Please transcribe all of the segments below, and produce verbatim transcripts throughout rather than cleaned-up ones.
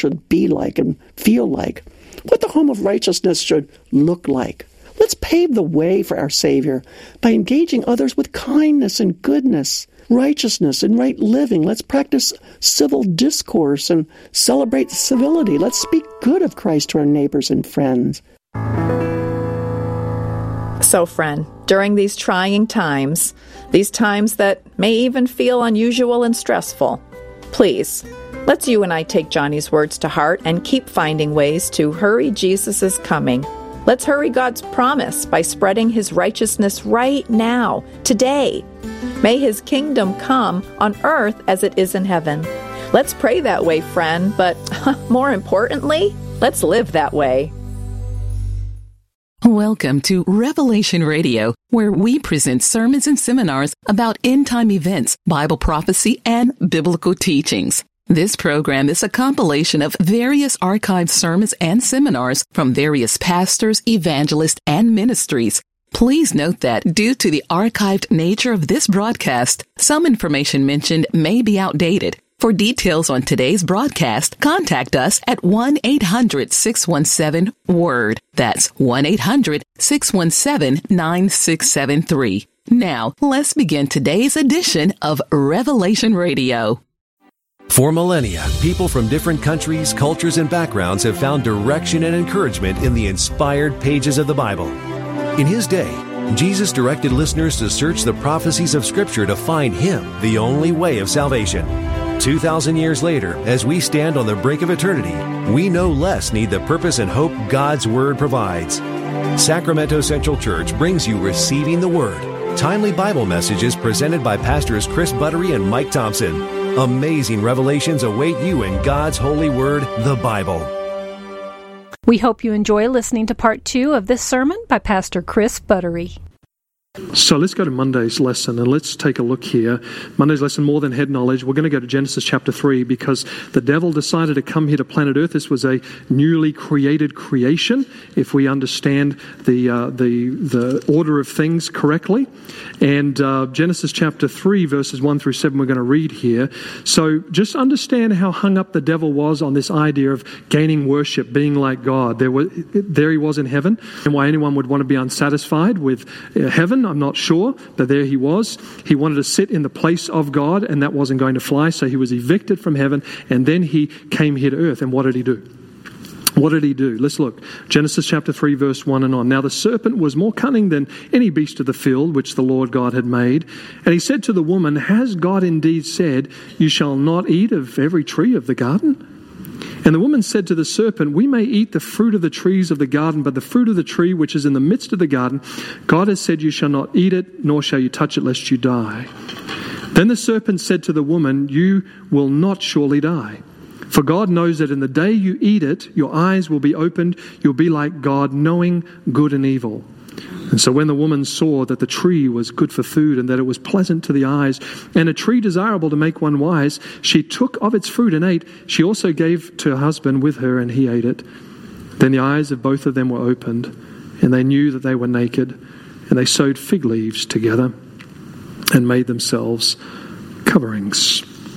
should be like and feel like, what the home of righteousness should look like. Let's pave the way for our Savior by engaging others with kindness and goodness, righteousness and right living. Let's practice civil discourse and celebrate civility. Let's speak good of Christ to our neighbors and friends. So, friend, during these trying times, these times that may even feel unusual and stressful, please, let's you and I take Johnny's words to heart and keep finding ways to hurry Jesus' coming. Let's hurry God's promise by spreading His righteousness right now, today. May His kingdom come on earth as it is in heaven. Let's pray that way, friend, but more importantly, let's live that way. Welcome to Revelation Radio, where we present sermons and seminars about end-time events, Bible prophecy, and biblical teachings. This program is a compilation of various archived sermons and seminars from various pastors, evangelists, and ministries. Please note that due to the archived nature of this broadcast, some information mentioned may be outdated. For details on today's broadcast, contact us at one eight hundred six one seven WORD. That's one eight hundred six one seven nine six seven three. Now, let's begin today's edition of Revelation Radio. For millennia, people from different countries, cultures, and backgrounds have found direction and encouragement in the inspired pages of the Bible. In His day, Jesus directed listeners to search the prophecies of Scripture to find Him, the only way of salvation. Two thousand years later, as we stand on the brink of eternity, we no less need the purpose and hope God's Word provides. Sacramento Central Church brings you Receiving the Word, timely Bible messages presented by Pastors Chris Buttery and Mike Thompson. Amazing revelations await you in God's holy word, the Bible. We hope you enjoy listening to part two of this sermon by Pastor Chris Buttery. So let's go to Monday's lesson and let's take a look here. Monday's lesson, More Than Head Knowledge. We're going to go to Genesis chapter three because the devil decided to come here to planet Earth. This was a newly created creation, if we understand the uh, the the order of things correctly. And uh, Genesis chapter three, verses one through seven, we're going to read here. So just understand how hung up the devil was on this idea of gaining worship, being like God. There was, there he was in heaven, and why anyone would want to be unsatisfied with uh, heaven, I'm not sure, but there he was. He wanted to sit in the place of God, and that wasn't going to fly, so he was evicted from heaven, and then he came here to earth. And what did he do? What did he do? Let's look. Genesis chapter three, verse one and on. Now the serpent was more cunning than any beast of the field which the Lord God had made. And he said to the woman, Has God indeed said, You shall not eat of every tree of the garden? And the woman said to the serpent, We may eat the fruit of the trees of the garden, but the fruit of the tree which is in the midst of the garden, God has said, You shall not eat it, nor shall you touch it, lest you die. Then the serpent said to the woman, You will not surely die. For God knows that in the day you eat it, your eyes will be opened, you'll be like God, knowing good and evil. And so when the woman saw that the tree was good for food and that it was pleasant to the eyes and a tree desirable to make one wise, she took of its fruit and ate. She also gave to her husband with her, and he ate it. Then the eyes of both of them were opened, and they knew that they were naked, and they sewed fig leaves together and made themselves coverings.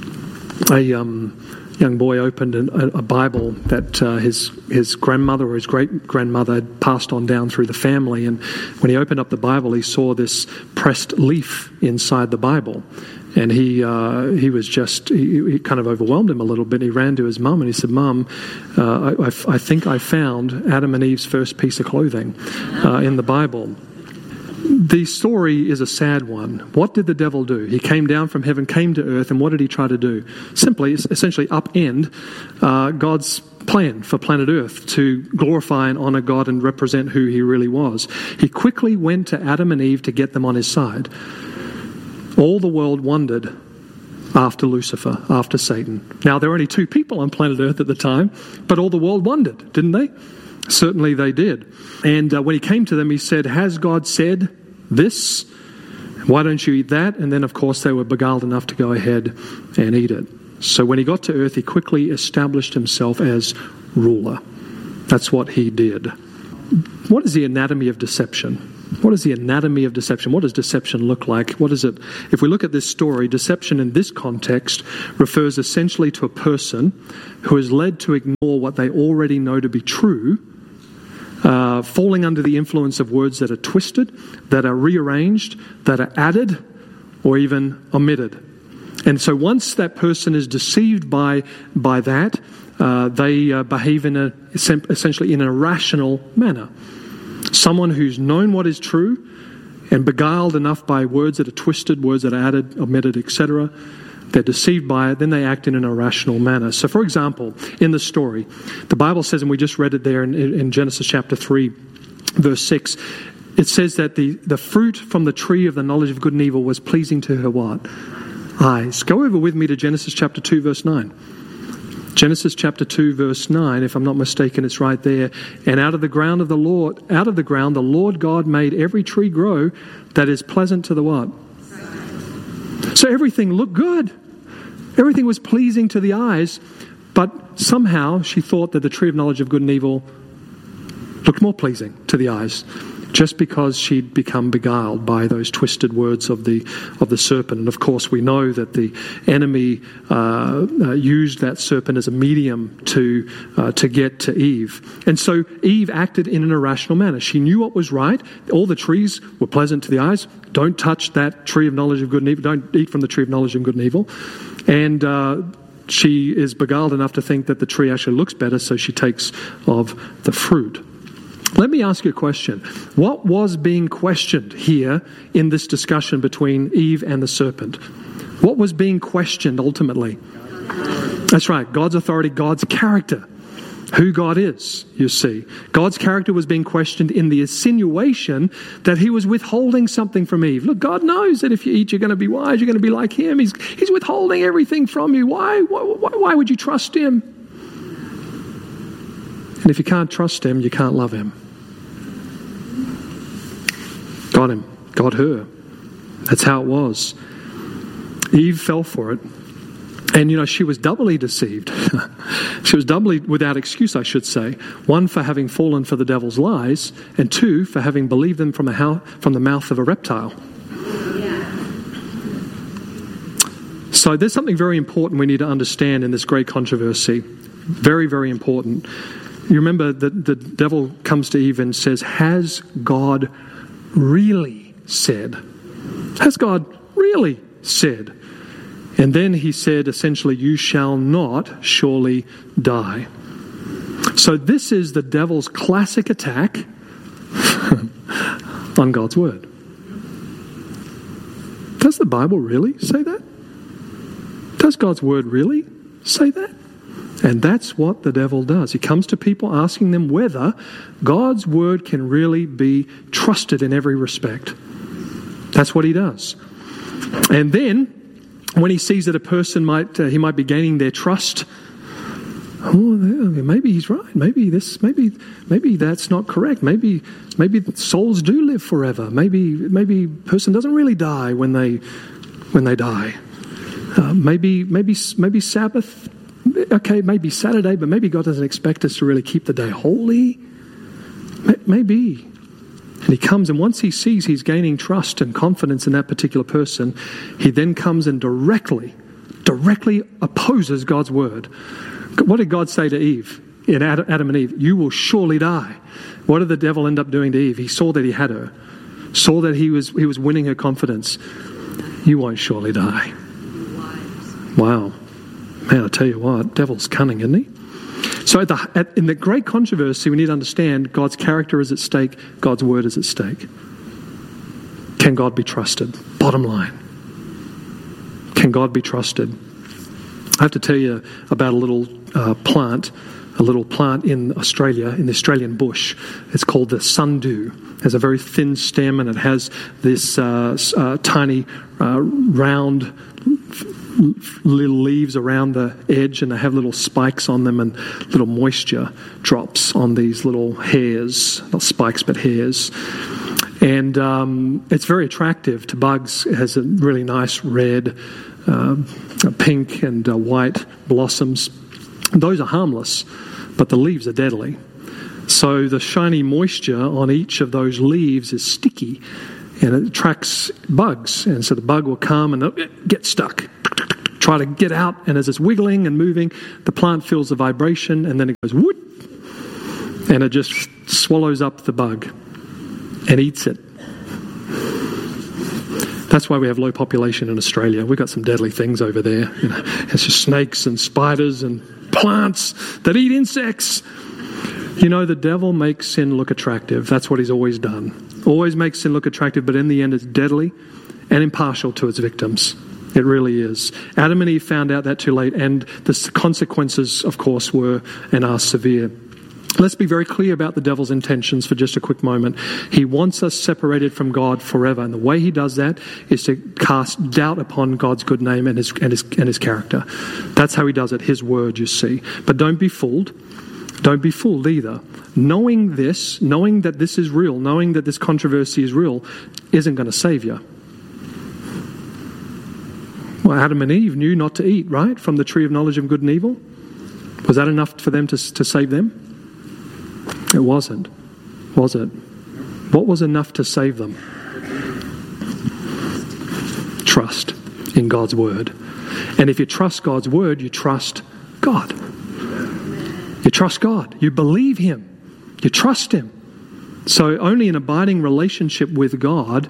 A um, young boy opened a, a Bible that uh, his his grandmother or his great-grandmother had passed on down through the family. And when he opened up the Bible, he saw this pressed leaf inside the Bible. And he uh, he was just, he, he kind of overwhelmed him a little bit. He ran to his mum and he said, Mum, uh, I, I, I think I found Adam and Eve's first piece of clothing uh, in the Bible. The story is a sad one. What did the devil do? He came down from heaven, came to earth, and what did he try to do? Simply, essentially upend uh, God's plan for planet Earth to glorify and honor God and represent who he really was. He quickly went to Adam and Eve to get them on his side. All the world wondered after Lucifer, after Satan. Now, there were only two people on planet Earth at the time, but all the world wondered, didn't they? Certainly they did. And uh, when he came to them, he said, Has God said this? Why don't you eat that? And then, of course, they were beguiled enough to go ahead and eat it. So when he got to earth, he quickly established himself as ruler. That's what he did. What is the anatomy of deception? What is the anatomy of deception? What does deception look like? What is it? If we look at this story, deception in this context refers essentially to a person who is led to ignore what they already know to be true, uh, falling under the influence of words that are twisted, that are rearranged, that are added, or even omitted. And so once that person is deceived by, by that, uh, they uh, behave in a, essentially in an irrational manner. Someone who's known what is true and beguiled enough by words that are twisted, words that are added, omitted, et cetera, they're deceived by it, then they act in an irrational manner. So for example, in the story, the Bible says, and we just read it there in, in Genesis chapter three, verse six, it says that the, the fruit from the tree of the knowledge of good and evil was pleasing to her what? Eyes. Go over with me to Genesis chapter two, verse nine. Genesis chapter two, verse nine, if I'm not mistaken, it's right there. And out of the ground of the Lord, out of the ground, the Lord God made every tree grow that is pleasant to the what? So everything looked good. Everything was pleasing to the eyes, but somehow she thought that the tree of knowledge of good and evil looked more pleasing to the eyes, just because she'd become beguiled by those twisted words of the of the serpent. And of course, we know that the enemy uh, uh, used that serpent as a medium to uh, to get to Eve. And so Eve acted in an irrational manner. She knew what was right. All the trees were pleasant to the eyes. Don't touch that tree of knowledge of good and evil. Don't eat from the tree of knowledge of good and evil. And uh, she is beguiled enough to think that the tree actually looks better, so she takes of the fruit. Let me ask you a question. What was being questioned here in this discussion between Eve and the serpent? What was being questioned ultimately? That's right, God's authority, God's character. Who God is, you see. God's character was being questioned in the insinuation that he was withholding something from Eve. Look, God knows that if you eat, you're going to be wise, you're going to be like him. He's, he's withholding everything from you. Why, why, why would you trust him? And if you can't trust him, you can't love him. Got him. Got her. That's how it was. Eve fell for it. And, you know, she was doubly deceived. She was doubly without excuse, I should say. One, for having fallen for the devil's lies, and two, for having believed them from, a how, from the mouth of a reptile. Yeah. So there's something very important we need to understand in this great controversy. Very, very important. You remember that the devil comes to Eve and says, has God really said? Has God really said? And then he said, essentially, you shall not surely die. So this is the devil's classic attack on God's word. Does the Bible really say that? Does God's word really say that? And that's what the devil does. He comes to people asking them whether God's word can really be trusted in every respect. That's what he does. And then, when he sees that a person might, uh, he might be gaining their trust, oh, maybe he's right. Maybe this, maybe, maybe that's not correct. Maybe, maybe souls do live forever. Maybe, maybe a person doesn't really die when they, when they die. Uh, maybe, maybe, maybe Sabbath. Okay, maybe Saturday, but maybe God doesn't expect us to really keep the day holy. Maybe. And he comes, and once he sees he's gaining trust and confidence in that particular person, he then comes and directly, directly opposes God's word. What did God say to Eve, in Adam and Eve? You will surely die. What did the devil end up doing to Eve? He saw that he had her, saw that he was he was winning her confidence. You won't surely die. Wow. Man, I tell you what, devil's cunning, isn't he? So at the, at, in the great controversy, we need to understand God's character is at stake, God's word is at stake. Can God be trusted? Bottom line. Can God be trusted? I have to tell you about a little uh, plant, a little plant in Australia, in the Australian bush. It's called the sundew. It has a very thin stem, and it has this uh, uh, tiny, uh, round, little leaves around the edge, and they have little spikes on them and little moisture drops on these little hairs, not spikes but hairs. And um, it's very attractive to bugs. It has a really nice red, uh, pink and uh, white blossoms. Those are harmless, but the leaves are deadly. So the shiny moisture on each of those leaves is sticky, and it attracts bugs. And so the bug will come and get stuck, try to get out, and as it's wiggling and moving, the plant feels the vibration, and then it goes whoop, and it just swallows up the bug and eats it. That's why we have low population in Australia. We've got some deadly things over there. You know, it's just snakes and spiders and plants that eat insects. You know, the devil makes sin look attractive. That's what he's always done. Always makes sin look attractive, but in the end it's deadly and impartial to its victims. It really is. Adam and Eve found out that too late, and the consequences, of course, were and are severe. Let's be very clear about the devil's intentions for just a quick moment. He wants us separated from God forever, and the way he does that is to cast doubt upon God's good name and his and his and his character. That's how he does it, his word, you see. But don't be fooled. Don't be fooled either. Knowing this, knowing that this is real, knowing that this controversy is real, isn't going to save you. Well, Adam and Eve knew not to eat, right, from the tree of knowledge of good and evil. Was that enough for them to, to save them? It wasn't, was it? What was enough to save them? Trust in God's word. And if you trust God's word, you trust God. You trust God. You believe him. You trust him. So only an abiding relationship with God,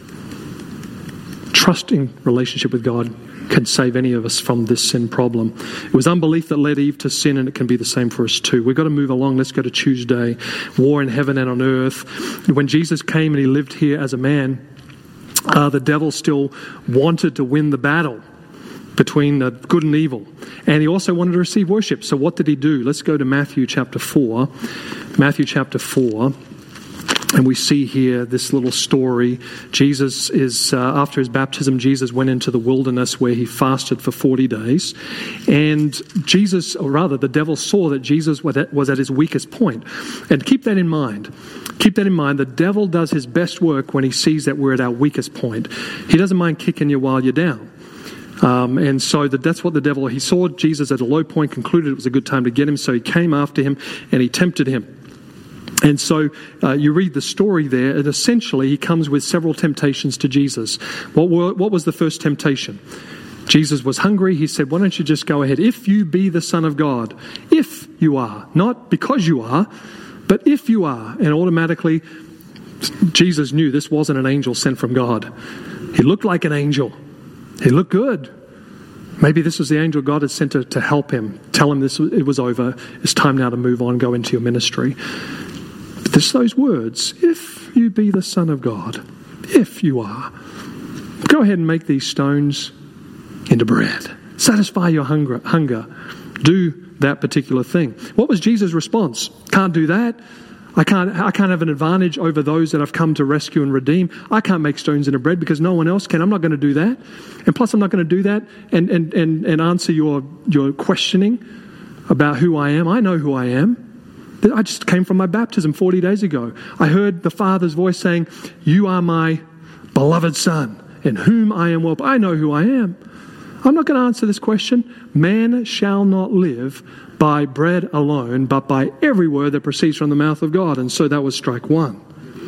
trusting relationship with God, can save any of us from this sin problem. It was unbelief that led Eve to sin, and it can be the same for us too. We've got to move along. Let's go to Tuesday. War in heaven and on earth. When Jesus came and he lived here as a man, uh, the devil still wanted to win the battle between uh, good and evil. And he also wanted to receive worship. So what did he do? Let's go to Matthew chapter four. Matthew chapter four. And we see here this little story. Jesus is, uh, after his baptism, Jesus went into the wilderness where he fasted for forty days. And Jesus, or rather the devil saw that Jesus was at, was at his weakest point. And keep that in mind. Keep that in mind. The devil does his best work when he sees that we're at our weakest point. He doesn't mind kicking you while you're down. Um, and so that, that's what the devil, he saw Jesus at a low point, concluded it was a good time to get him. So he came after him and he tempted him. And so uh, you read the story there, and essentially he comes with several temptations to Jesus. What were, what was the first temptation? Jesus was hungry. He said, why don't you just go ahead? If you be the Son of God, if you are, not because you are, but if you are. And automatically Jesus knew this wasn't an angel sent from God. He looked like an angel. He looked good. Maybe this was the angel God had sent to, to help him, tell him this it was over. It's time now to move on, go into your ministry. But there's those words, if you be the Son of God, if you are, go ahead and make these stones into bread. Satisfy your hunger. hunger. Do that particular thing. What was Jesus' response? Can't do that. I can't, I can't have an advantage over those that I've come to rescue and redeem. I can't make stones into bread because no one else can. I'm not going to do that. And plus I'm not going to do that and, and, and, and answer your, your questioning about who I am. I know who I am. I just came from my baptism forty days ago. I heard the Father's voice saying, you are my beloved Son, in whom I am well. I know who I am. I'm not going to answer this question. Man shall not live by bread alone, but by every word that proceeds from the mouth of God. And so that was strike one.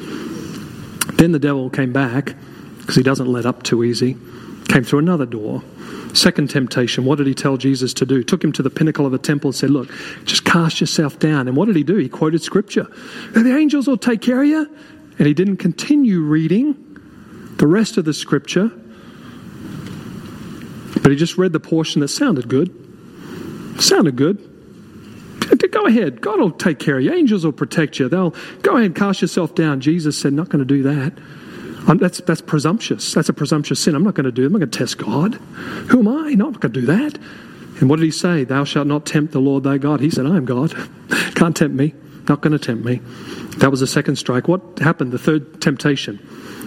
Then the devil came back, because he doesn't let up too easy, came through another door. Second temptation, what did he tell Jesus to do? Took him to the pinnacle of the temple and said, look, just cast yourself down. And what did he do? He quoted scripture. And the angels will take care of you. And he didn't continue reading the rest of the scripture, but he just read the portion that sounded good. Sounded good. Go ahead. God will take care of you. Angels will protect you. They'll go ahead and cast yourself down. Jesus said, not going to do that. I'm, that's that's presumptuous. That's a presumptuous sin. I'm not going to do it. I'm not going to test God. Who am I? No, I'm not going to do that. And what did he say? Thou shalt not tempt the Lord thy God. He said, I am God. Can't tempt me. Not going to tempt me. That was the second strike. What happened? The third temptation.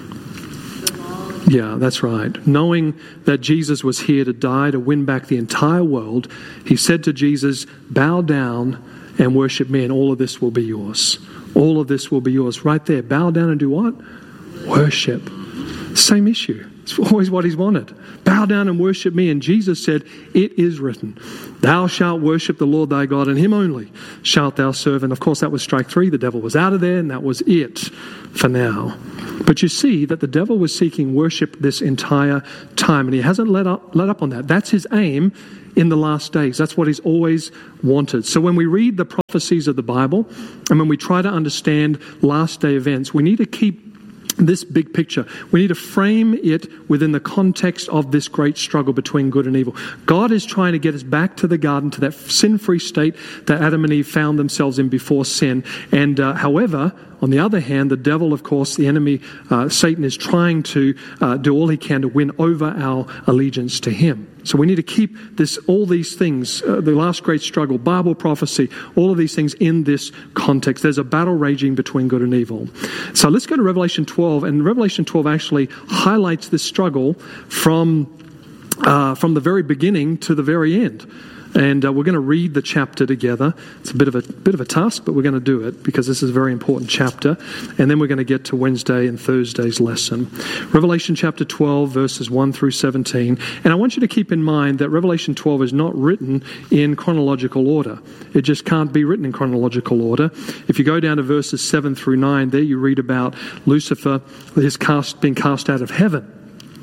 Yeah, that's right. Knowing that Jesus was here to die, to win back the entire world, he said to Jesus, bow down and worship me, and all of this will be yours. All of this will be yours. Right there. Bow down and do what? Worship. Same issue. It's always what he's wanted. Bow down and worship me. And Jesus said, it is written, thou shalt worship the Lord thy God, and him only shalt thou serve. And of course, that was strike three. The devil was out of there, and that was it for now. But you see that the devil was seeking worship this entire time, and he hasn't let up, let up on that. That's his aim in the last days. That's what he's always wanted. So when we read the prophecies of the Bible, and when we try to understand last day events, we need to keep this big picture. We need to frame it within the context of this great struggle between good and evil. God is trying to get us back to the garden, to that sin-free state that Adam and Eve found themselves in before sin. And uh, however, on the other hand, the devil, of course, the enemy, uh, Satan, is trying to uh, do all he can to win over our allegiance to him. So we need to keep this, all these things, uh, the last great struggle, Bible prophecy, all of these things in this context. There's a battle raging between good and evil. So let's go to Revelation twelve, and Revelation twelve actually highlights this struggle from uh, from the very beginning to the very end. And uh, we're going to read the chapter together. It's a bit of a bit of a task, but we're going to do it because this is a very important chapter. And then we're going to get to Wednesday and Thursday's lesson. Revelation chapter twelve, verses one through seventeen. And I want you to keep in mind that Revelation twelve is not written in chronological order. It just can't be written in chronological order. If you go down to verses seven through nine, there you read about Lucifer, his cast, being cast out of heaven.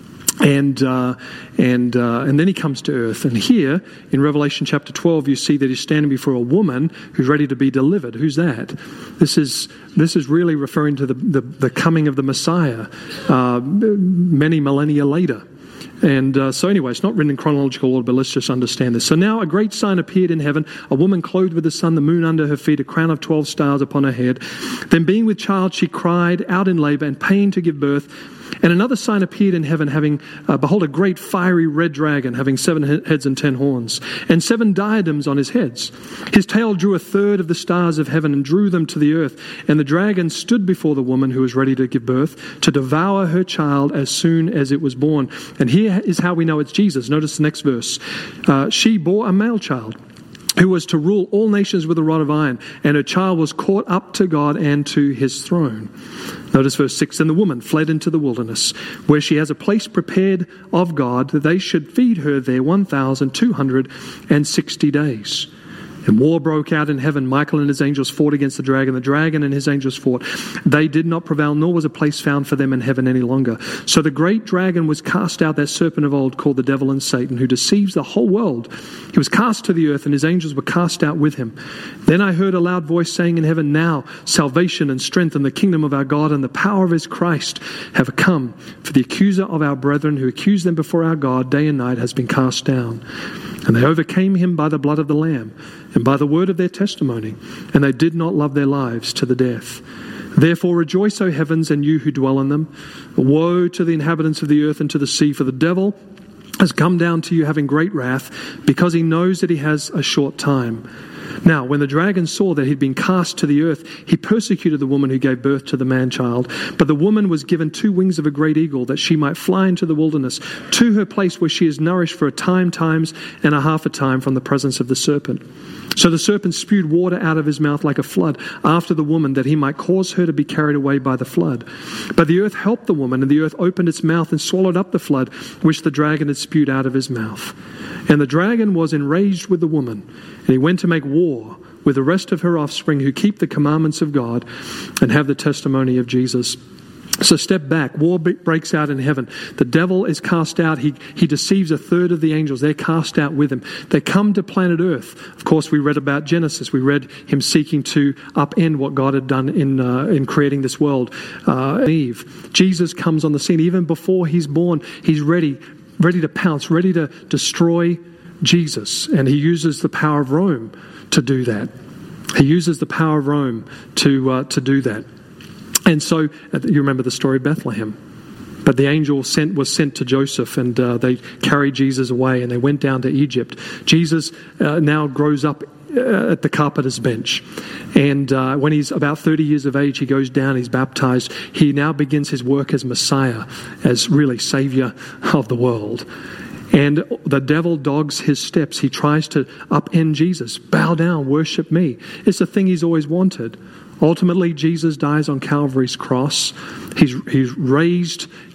And uh, and uh, and then he comes to earth. And here in Revelation chapter twelve, you see that he's standing before a woman who's ready to be delivered. Who's that? This is this is really referring to the the, the coming of the Messiah uh, many millennia later. And uh, so anyway, it's not written in chronological order, but let's just understand this. So now a great sign appeared in heaven, a woman clothed with the sun, the moon under her feet, a crown of twelve stars upon her head. Then being with child, she cried out in labor and pain to give birth. And another sign appeared in heaven, having, uh, behold, a great fiery red dragon, having seven he- heads and ten horns, and seven diadems on his heads. His tail drew a third of the stars of heaven and drew them to the earth. And the dragon stood before the woman who was ready to give birth, to devour her child as soon as it was born. And here is how we know it's Jesus. Notice the next verse. Uh, she bore a male child, who was to rule all nations with a rod of iron, and her child was caught up to God and to his throne. Notice verse six, and the woman fled into the wilderness, where she has a place prepared of God, that they should feed her there one thousand two hundred sixty days. And war broke out in heaven. Michael and his angels fought against the dragon. The dragon and his angels fought. They did not prevail, nor was a place found for them in heaven any longer. So the great dragon was cast out, that serpent of old called the devil and Satan, who deceives the whole world. He was cast to the earth, and his angels were cast out with him. Then I heard a loud voice saying in heaven, now salvation and strength and the kingdom of our God and the power of his Christ have come. For the accuser of our brethren, who accused them before our God day and night, has been cast down. And they overcame him by the blood of the Lamb and by the word of their testimony, and they did not love their lives to the death. Therefore rejoice, O heavens, and you who dwell in them. Woe to the inhabitants of the earth and to the sea, for the devil has come down to you having great wrath, because he knows that he has a short time. Now, when the dragon saw that he'd been cast to the earth, he persecuted the woman who gave birth to the man-child. But the woman was given two wings of a great eagle, that she might fly into the wilderness, to her place where she is nourished for a time, times, and a half a time from the presence of the serpent. So the serpent spewed water out of his mouth like a flood after the woman, that he might cause her to be carried away by the flood. But the earth helped the woman, and the earth opened its mouth and swallowed up the flood which the dragon had spewed out of his mouth. And the dragon was enraged with the woman, and he went to make war with the rest of her offspring, who keep the commandments of God and have the testimony of Jesus. So step back. War breaks out in heaven. The devil is cast out. He he deceives a third of the angels. They're cast out with him. They come to planet Earth. Of course, we read about Genesis. We read him seeking to upend what God had done in uh, in creating this world. Uh, Eve. Jesus comes on the scene. Even before he's born, he's ready, ready to pounce, ready to destroy Jesus. And he uses the power of Rome to do that. He uses the power of Rome to uh, to do that. And so, you remember the story of Bethlehem. But the angel sent was sent to Joseph, and uh, they carried Jesus away, and they went down to Egypt. Jesus uh, now grows up uh, at the carpenter's bench. And uh, when he's about thirty years of age, he goes down, he's baptized. He now begins his work as Messiah, as really Savior of the world. And the devil dogs his steps. He tries to upend Jesus. Bow down, worship me. It's the thing he's always wanted. Ultimately, Jesus dies on Calvary's cross. He's, he's raised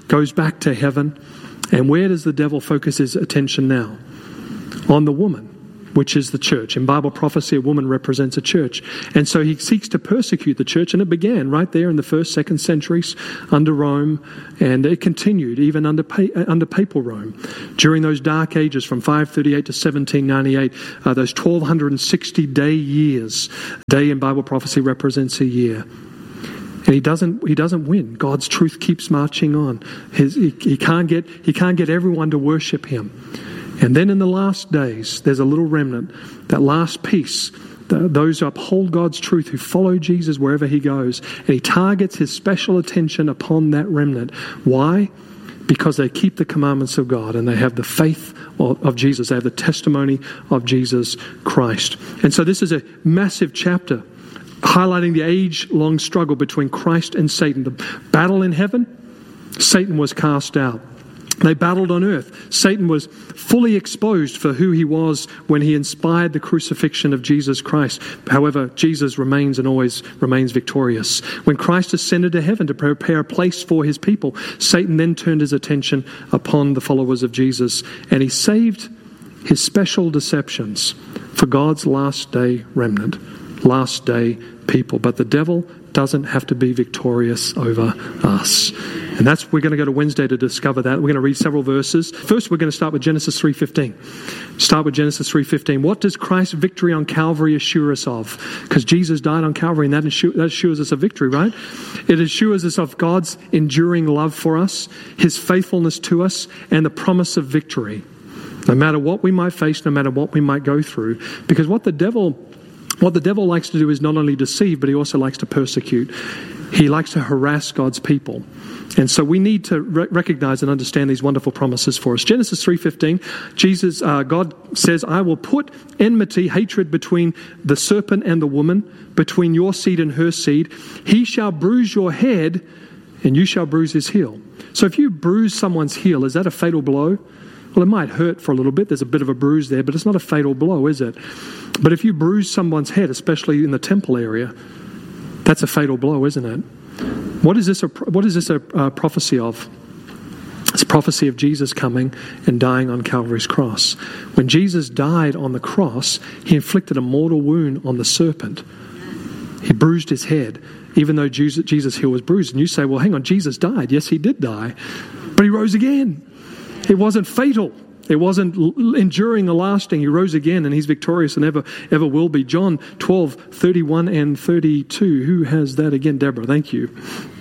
goes back to heaven. And where does the devil focus his attention now? On the woman, which is the church. In Bible prophecy, a woman represents a church. And so he seeks to persecute the church, and it began right there in the first, second centuries under Rome, and it continued even under under papal Rome. During those dark ages from five thirty-eight to seventeen ninety-eight, uh, those twelve sixty day years, day in Bible prophecy represents a year. And he doesn't he doesn't win. God's truth keeps marching on. His, he, he can't get he can't get everyone to worship him. And then in the last days, there's a little remnant, that last piece, the, those who uphold God's truth, who follow Jesus wherever he goes. And he targets his special attention upon that remnant. Why? Because they keep the commandments of God and they have the faith of, of Jesus. They have the testimony of Jesus Christ. And so this is a massive chapter highlighting the age-long struggle between Christ and Satan. The battle in heaven, Satan was cast out. They battled on earth. Satan was fully exposed for who he was when he inspired the crucifixion of Jesus Christ. However, Jesus remains and always remains victorious. When Christ ascended to heaven to prepare a place for his people, Satan then turned his attention upon the followers of Jesus, and he saved his special deceptions for God's last day remnant, last day people. But the devil doesn't have to be victorious over us. And that's, we're going to go to Wednesday to discover that. We're going to read several verses. First, we're going to start with Genesis three fifteen. Start with Genesis three fifteen. What does Christ's victory on Calvary assure us of? Because Jesus died on Calvary, and that assures, that assures us of victory, right? It assures us of God's enduring love for us, his faithfulness to us, and the promise of victory. No matter what we might face, no matter what we might go through. Because what the devil, what the devil likes to do is not only deceive, but he also likes to persecute. He likes to harass God's people. And so we need to re- recognize and understand these wonderful promises for us. Genesis three fifteen, Jesus, uh, God says, I will put enmity, hatred between the serpent and the woman, between your seed and her seed. He shall bruise your head, and you shall bruise his heel. So if you bruise someone's heel, is that a fatal blow? Well, it might hurt for a little bit. There's a bit of a bruise there, but it's not a fatal blow, is it? But if you bruise someone's head, especially in the temple area, that's a fatal blow, isn't it? What is this a, what is this a uh, prophecy of? It's a prophecy of Jesus coming and dying on Calvary's cross. When Jesus died on the cross, he inflicted a mortal wound on the serpent. He bruised his head, even though Jesus, Jesus' heel was bruised. And you say, well, hang on, Jesus died. Yes, he did die. But he rose again. It wasn't fatal. It wasn't enduring or lasting. He rose again, and he's victorious and ever, ever will be. John twelve, thirty-one and thirty-two. Who has that again? Deborah, thank you.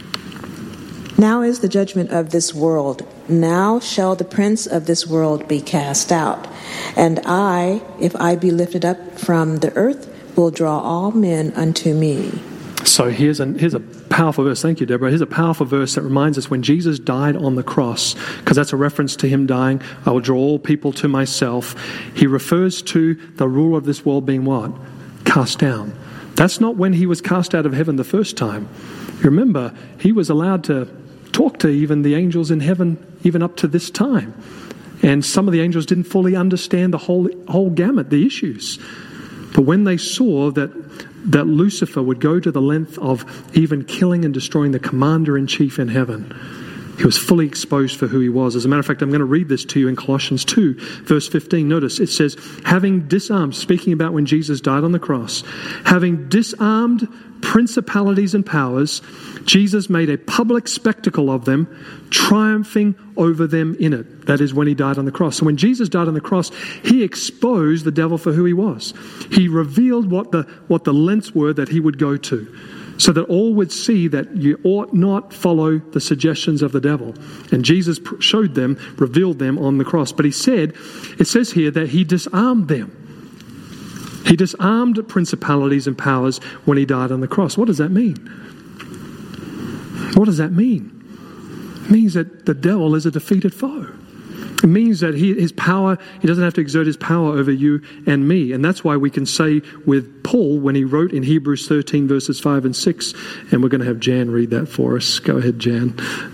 Now is the judgment of this world. Now shall the prince of this world be cast out. And I, if I be lifted up from the earth, will draw all men unto me. So here's a, here's a powerful verse. Thank you, Deborah. Here's a powerful verse that reminds us when Jesus died on the cross, because that's a reference to him dying, I will draw all people to myself. He refers to the ruler of this world being what? Cast down. That's not when he was cast out of heaven the first time. Remember, he was allowed to talk to even the angels in heaven even up to this time. And some of the angels didn't fully understand the whole, whole gamut, the issues. But when they saw that that Lucifer would go to the length of even killing and destroying the commander-in-chief in heaven, he was fully exposed for who he was. As a matter of fact, I'm going to read this to you in Colossians two, verse fifteen. Notice, it says, having disarmed, speaking about when Jesus died on the cross, having disarmed principalities and powers, Jesus made a public spectacle of them, triumphing over them in it. That is when he died on the cross. So when Jesus died on the cross, he exposed the devil for who he was. He revealed what the what the lengths were that he would go to, so that all would see that you ought not follow the suggestions of the devil. And Jesus showed them, revealed them on the cross. But he said, it says here that he disarmed them. He disarmed principalities and powers when he died on the cross. What does that mean? What does that mean? It means that the devil is a defeated foe. It means that he, his power, he doesn't have to exert his power over you and me. And that's why we can say with Paul when he wrote in Hebrews thirteen verses five and six, and we're going to have Jan read that for us. Go ahead, Jan.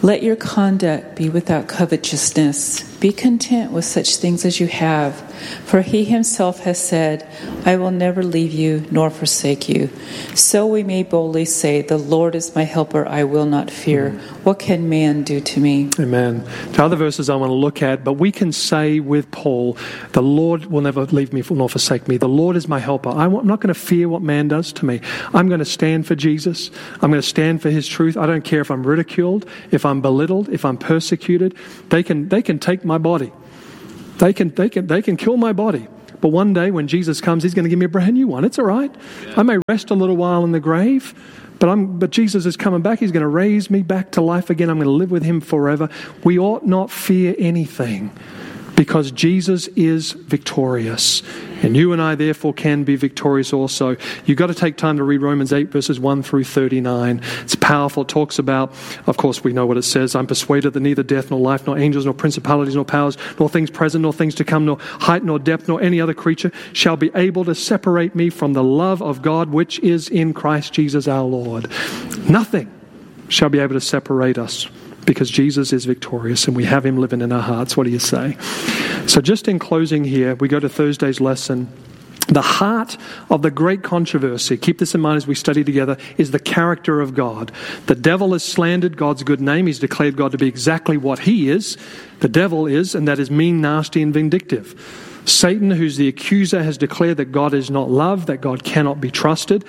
Let your conduct be without covetousness. Be content with such things as you have, for he himself has said, I will never leave you nor forsake you. So we may boldly say, the Lord is my helper, I will not fear. What can man do to me? Amen. The other verses I want to look at, but we can say with Paul, the Lord will never leave me nor forsake me. The Lord is my helper. I'm not going to fear what man does to me. I'm going to stand for Jesus. I'm going to stand for his truth. I don't care if I'm ridiculed, if I'm belittled, if I'm persecuted. They can they can take my body. They can they can they can kill my body. But one day when Jesus comes, he's going to give me a brand new one. It's all right. Yeah. I may rest a little while in the grave, but I'm but Jesus is coming back. He's going to raise me back to life again. I'm going to live with him forever. We ought not fear anything, because Jesus is victorious. And you and I therefore can be victorious also. You've got to take time to read Romans eight verses one through thirty-nine. It's powerful. It talks about, of course we know what it says, I'm persuaded that neither death nor life, nor angels, nor principalities, nor powers, nor things present, nor things to come, nor height, nor depth, nor any other creature shall be able to separate me from the love of God which is in Christ Jesus our Lord. Nothing shall be able to separate us, because Jesus is victorious and we have him living in our hearts. What do you say? So just in closing here, we go to Thursday's lesson. The heart of the great controversy, keep this in mind as we study together, is the character of God. The devil has slandered God's good name. He's declared God to be exactly what he is. The devil is, and that is mean, nasty, and vindictive. Satan, who's the accuser, has declared that God is not love, that God cannot be trusted.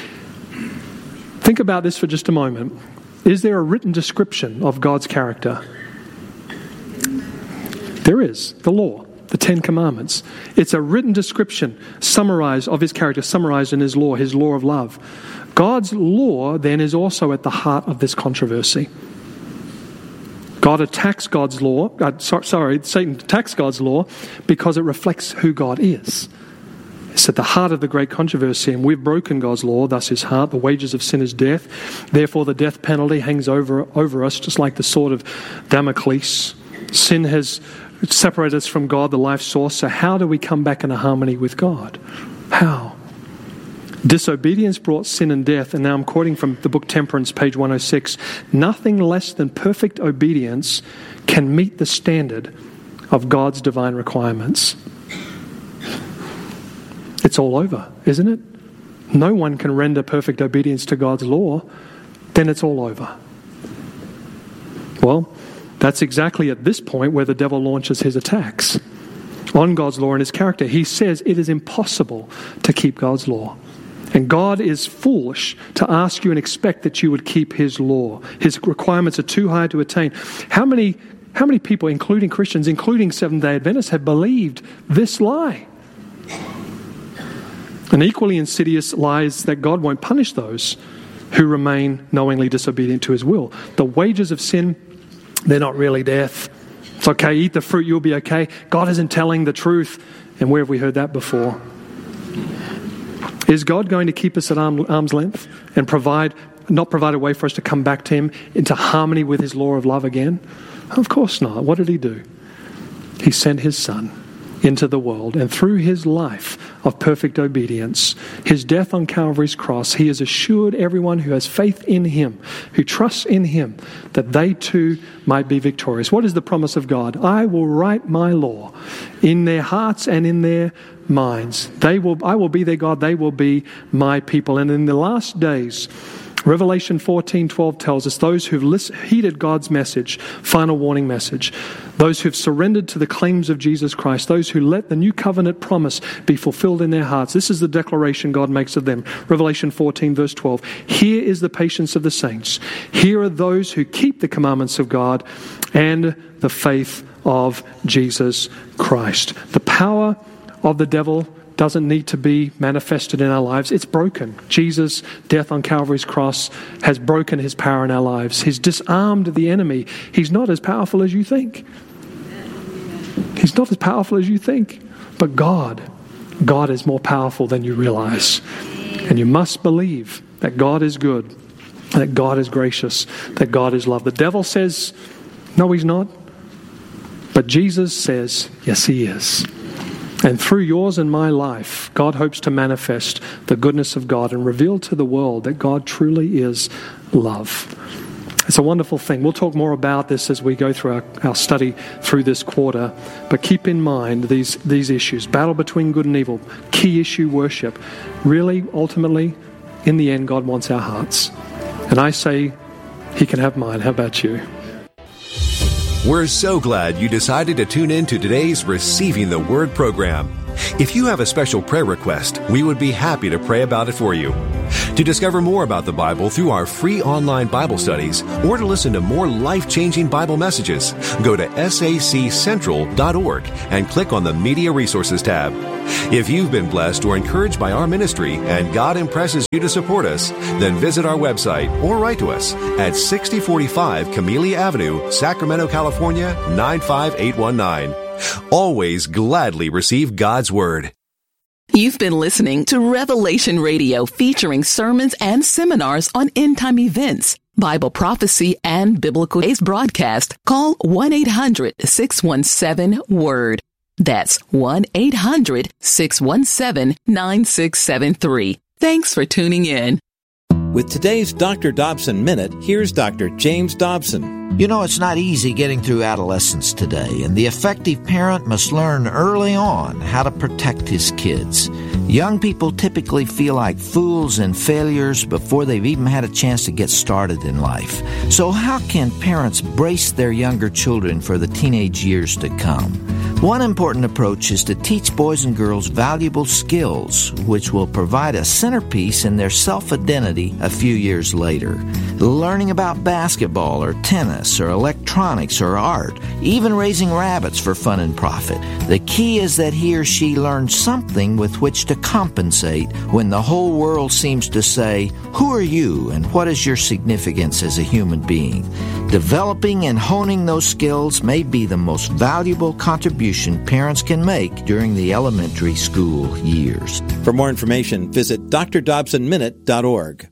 Think about this for just a moment. Is there a written description of God's character? There is. The law, the Ten Commandments. It's a written description summarized of his character, summarized in his law, his law of love. God's law then is also at the heart of this controversy. God attacks God's law. Uh, so, sorry, Satan attacks God's law because it reflects who God is. It's at the heart of the great controversy, and we've broken God's law, thus his heart. The wages of sin is death. Therefore, the death penalty hangs over, over us, just like the sword of Damocles. Sin has separated us from God, the life source. So how do we come back into harmony with God? How? Disobedience brought sin and death, and now I'm quoting from the book Temperance, page one oh six. Nothing less than perfect obedience can meet the standard of God's divine requirements. It's all over, isn't it? No one can render perfect obedience to God's law. Then it's all over. Well, that's exactly at this point where the devil launches his attacks on God's law and his character. He says it is impossible to keep God's law. And God is foolish to ask you and expect that you would keep his law. His requirements are too high to attain. How many, how many people, including Christians, including Seventh-day Adventists, have believed this lie? An equally insidious lie is that God won't punish those who remain knowingly disobedient to his will. The wages of sin, they're not really death. It's okay, eat the fruit, you'll be okay. God isn't telling the truth. And where have we heard that before? Is God going to keep us at arm, arm's length and provide, not provide a way for us to come back to him into harmony with his law of love again? Of course not. What did he do? He sent his son into the world, and through his life of perfect obedience, his death on Calvary's cross, he has assured everyone who has faith in him, who trusts in him, that they too might be victorious. What is the promise of God? I will write my law in their hearts and in their minds. They will. I will be their God. They will be my people. And in the last days, Revelation fourteen twelve tells us those who've listened, heeded God's message, final warning message, those who've surrendered to the claims of Jesus Christ, those who let the new covenant promise be fulfilled in their hearts. This is the declaration God makes of them. Revelation fourteen verse twelve. Here is the patience of the saints. Here are those who keep the commandments of God and the faith of Jesus Christ. The power of the devil doesn't need to be manifested in our lives. It's broken. Jesus' death on Calvary's cross has broken his power in our lives. He's disarmed the enemy. He's not as powerful as you think. He's not as powerful as you think. But God, God is more powerful than you realize. And you must believe that God is good, that God is gracious, that God is love. The devil says, no, he's not. But Jesus says, yes, he is. And through yours and my life, God hopes to manifest the goodness of God and reveal to the world that God truly is love. It's a wonderful thing. We'll talk more about this as we go through our, our study through this quarter. But keep in mind these, these issues. Battle between good and evil. Key issue, worship. Really, ultimately, in the end, God wants our hearts. And I say, He can have mine. How about you? We're so glad you decided to tune in to today's Receiving the Word program. If you have a special prayer request, we would be happy to pray about it for you. To discover more about the Bible through our free online Bible studies, or to listen to more life-changing Bible messages, go to S A C central dot org and click on the Media Resources tab. If you've been blessed or encouraged by our ministry and God impresses you to support us, then visit our website or write to us at sixty forty-five Camellia Avenue, Sacramento, California, nine five eight one nine. Always gladly receive God's Word. You've been listening to Revelation Radio, featuring sermons and seminars on end-time events, Bible prophecy, and biblical days broadcast. Call one eight hundred six one seven word. That's one eight hundred six one seven nine six seven three. Thanks for tuning in. With today's Doctor Dobson Minute, here's Doctor James Dobson. You know, it's not easy getting through adolescence today, and the effective parent must learn early on how to protect his kids. Young people typically feel like fools and failures before they've even had a chance to get started in life. So how can parents brace their younger children for the teenage years to come? One important approach is to teach boys and girls valuable skills, which will provide a centerpiece in their self-identity a few years later. Learning about basketball or tennis or electronics or art, even raising rabbits for fun and profit. The key is that he or she learns something with which to compensate when the whole world seems to say, "Who are you and what is your significance as a human being?" Developing and honing those skills may be the most valuable contribution parents can make during the elementary school years. For more information, visit D R Dobson Minute dot org.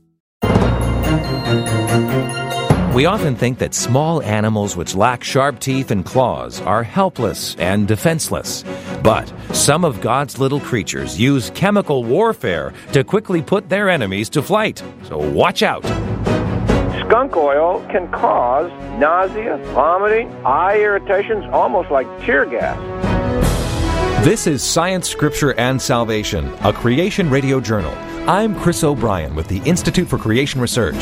We often think that small animals which lack sharp teeth and claws are helpless and defenseless. But some of God's little creatures use chemical warfare to quickly put their enemies to flight. So watch out. Skunk oil can cause nausea, vomiting, eye irritations, almost like tear gas. This is Science, Scripture, and Salvation, a Creation Radio Journal. I'm Chris O'Brien with the Institute for Creation Research.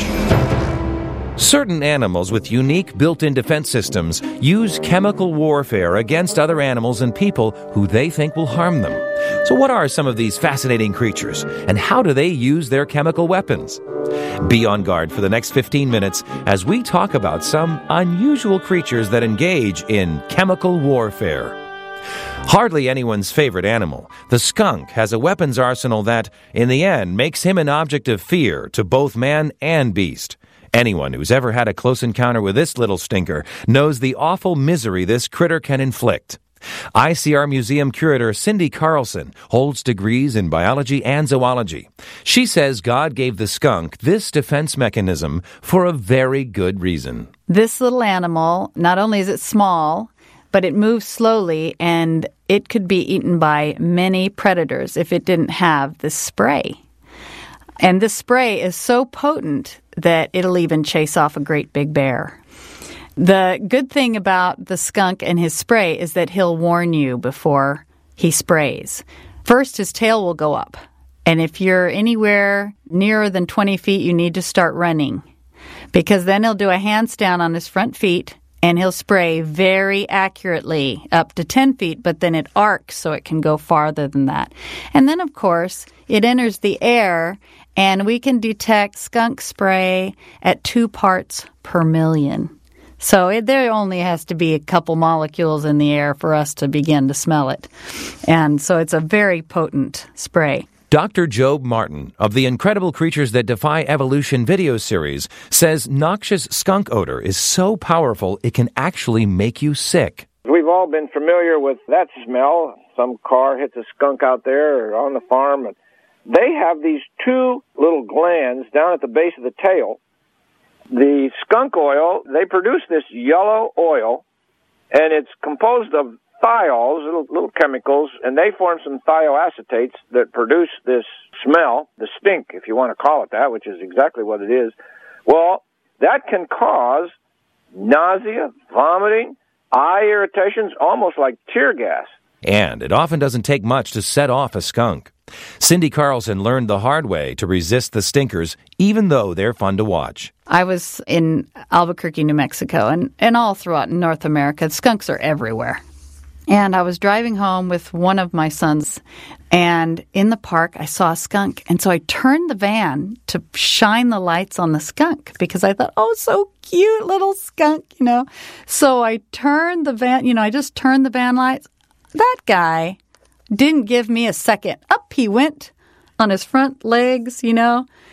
Certain animals with unique built-in defense systems use chemical warfare against other animals and people who they think will harm them. So what are some of these fascinating creatures, and how do they use their chemical weapons? Be on guard for the next fifteen minutes as we talk about some unusual creatures that engage in chemical warfare. Hardly anyone's favorite animal, the skunk has a weapons arsenal that, in the end, makes him an object of fear to both man and beast. Anyone who's ever had a close encounter with this little stinker knows the awful misery this critter can inflict. I C R Museum curator Cindy Carlson holds degrees in biology and zoology. She says God gave the skunk this defense mechanism for a very good reason. This little animal, not only is it small, but it moves slowly, and it could be eaten by many predators if it didn't have this spray. And this spray is so potent that it'll even chase off a great big bear. The good thing about the skunk and his spray is that he'll warn you before he sprays. First, his tail will go up. And if you're anywhere nearer than twenty feet, you need to start running. Because then he'll do a handstand on his front feet, and he'll spray very accurately up to ten feet, but then it arcs so it can go farther than that. And then, of course, it enters the air, and we can detect skunk spray at two parts per million. So it, there only has to be a couple molecules in the air for us to begin to smell it. And so it's a very potent spray. Doctor Job Martin of the Incredible Creatures That Defy Evolution video series says noxious skunk odor is so powerful it can actually make you sick. We've all been familiar with that smell. Some car hits a skunk out there or on the farm. And they have these two little glands down at the base of the tail. The skunk oil, they produce this yellow oil, and it's composed of thiols, little, little chemicals, and they form some thioacetates that produce this smell, the stink, if you want to call it that, which is exactly what it is. Well, that can cause nausea, vomiting, eye irritations, almost like tear gas. And it often doesn't take much to set off a skunk. Cindy Carlson learned the hard way to resist the stinkers, even though they're fun to watch. I was in Albuquerque, New Mexico, and, and all throughout North America, skunks are everywhere. And I was driving home with one of my sons, and in the park I saw a skunk. And so I turned the van to shine the lights on the skunk because I thought, oh, so cute little skunk, you know. So I turned the van, you know, I just turned the van lights. That guy didn't give me a second. Up he went on his front legs, you know.